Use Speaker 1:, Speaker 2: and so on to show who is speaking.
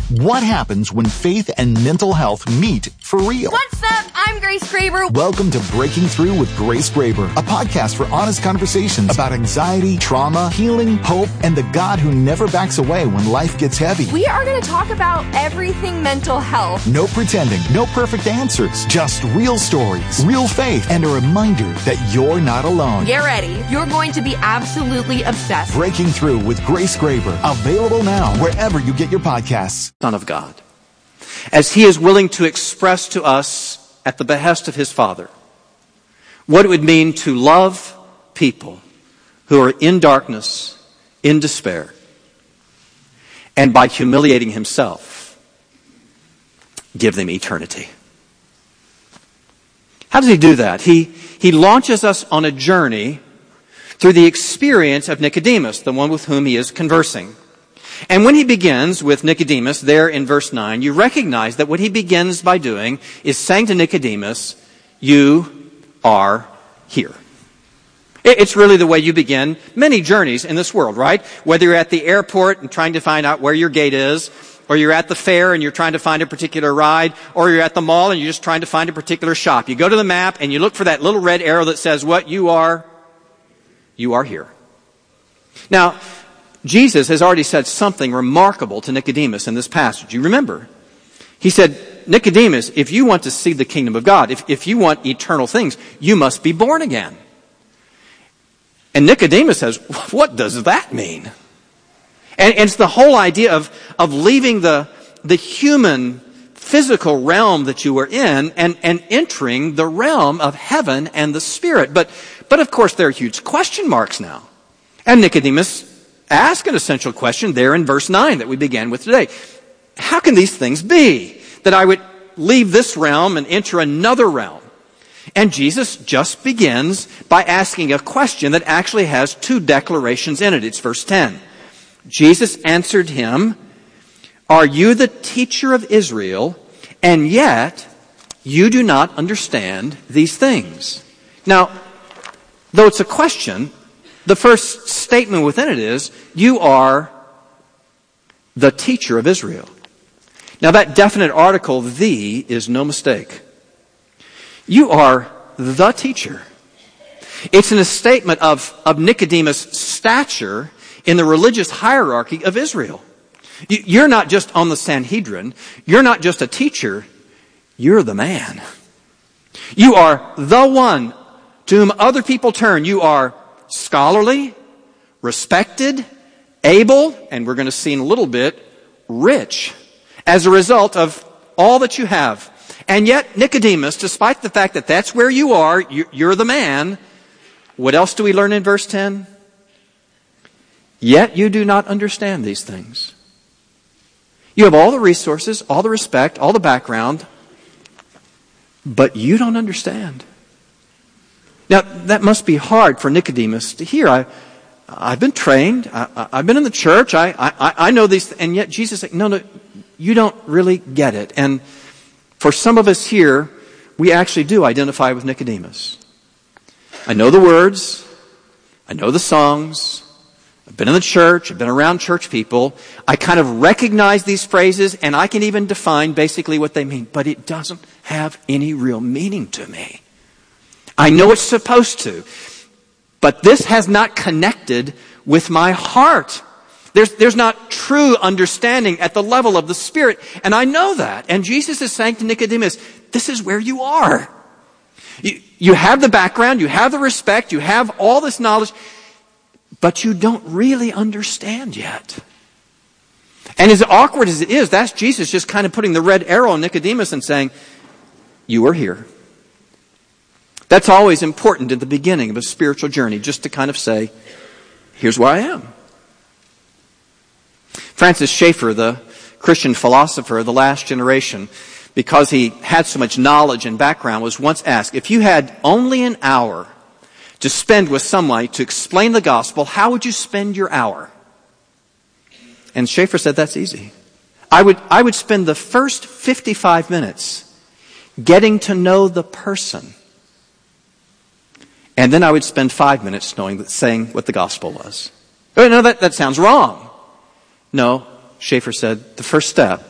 Speaker 1: What happens when faith and mental health meet for real?
Speaker 2: What's up? I'm Grace Graber.
Speaker 1: Welcome to Breaking Through with Grace Graber, a podcast for honest conversations about anxiety, trauma, healing, hope, and the God who never backs away when life gets heavy.
Speaker 2: We are going to talk about everything mental health.
Speaker 1: No pretending, no perfect answers, just real stories, real faith, and a reminder that you're not alone.
Speaker 2: Get ready. You're going to be absolutely obsessed.
Speaker 1: Breaking Through with Grace Graber, available now wherever you get your podcasts.
Speaker 3: Son of God, as he is willing to express to us at the behest of his Father what it would mean to love people who are in darkness, in despair, and by humiliating himself, give them eternity. How does he do that? He launches us on a journey through the experience of Nicodemus, the one with whom he is conversing. And when he begins with Nicodemus, there in verse 9, you recognize that what he begins by doing is saying to Nicodemus, you are here. It's really the way you begin many journeys in this world, right? Whether you're at the airport and trying to find out where your gate is, or you're at the fair and you're trying to find a particular ride, or you're at the mall and you're just trying to find a particular shop. You go to the map and you look for that little red arrow that says what? You are here. Now, Jesus has already said something remarkable to Nicodemus in this passage. You remember? He said, Nicodemus, if you want to see the kingdom of God, if you want eternal things, you must be born again. And Nicodemus says, what does that mean? And it's the whole idea of leaving the human physical realm that you were in and entering the realm of heaven and the Spirit. But of course there are huge question marks now. And Nicodemus ask an essential question there in verse 9 that we began with today. How can these things be that I would leave this realm and enter another realm? And Jesus just begins by asking a question that actually has two declarations in it. It's verse 10. Jesus answered him, are you the teacher of Israel, and yet you do not understand these things? Now, though it's a question, the first statement within it is, you are the teacher of Israel. Now that definite article, the, is no mistake. You are the teacher. It's in a statement of Nicodemus' stature in the religious hierarchy of Israel. You're not just on the Sanhedrin. You're not just a teacher. You're the man. You are the one to whom other people turn. You are scholarly, respected, able, and we're going to see in a little bit, rich as a result of all that you have. And yet, Nicodemus, despite the fact that that's where you are, you're the man, what else do we learn in verse 10? Yet you do not understand these things. You have all the resources, all the respect, all the background, but you don't understand. Now, that must be hard for Nicodemus to hear. I've been trained. I've been in the church. I know these. And yet Jesus said, no, you don't really get it. And for some of us here, we actually do identify with Nicodemus. I know the words. I know the songs. I've been in the church. I've been around church people. I kind of recognize these phrases, and I can even define basically what they mean. But it doesn't have any real meaning to me. I know it's supposed to, but this has not connected with my heart. There's not true understanding at the level of the Spirit, and I know that. And Jesus is saying to Nicodemus, this is where you are. You have the background, you have the respect, you have all this knowledge, but you don't really understand yet. And as awkward as it is, that's Jesus just kind of putting the red arrow on Nicodemus and saying, you are here. That's always important at the beginning of a spiritual journey, just to kind of say, here's where I am. Francis Schaeffer, the Christian philosopher of the last generation, because he had so much knowledge and background, was once asked, if you had only an hour to spend with someone to explain the gospel, how would you spend your hour? And Schaeffer said, that's easy. I would spend the first 55 minutes getting to know the person. And then I would spend 5 minutes saying what the gospel was. Oh, no, that sounds wrong. No, Schaeffer said, the first step